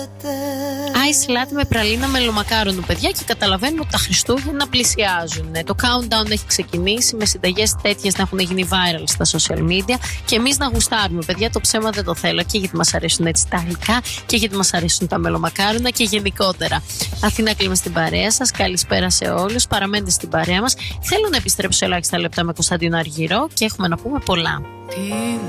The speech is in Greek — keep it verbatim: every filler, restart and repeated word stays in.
Ice latte με πραλίνα μελομακάρονου, παιδιά, και καταλαβαίνουμε ότι τα Χριστούγεννα πλησιάζουν. Το countdown έχει ξεκινήσει με συνταγές τέτοιες να έχουν γίνει viral στα social media και εμείς να γουστάρουμε, παιδιά. Το ψέμα δεν το θέλω, και γιατί μας αρέσουν έτσι τα γλυκά και γιατί μας αρέσουν τα μελομακάρονα και γενικότερα. Αθήνα Κλίμα στην παρέα σας. Καλησπέρα σε όλους. Παραμένετε στην παρέα μας. Θέλω να επιστρέψω ελάχιστα λεπτά με Κωνσταντίνο Αργυρό και έχουμε να πούμε πολλά.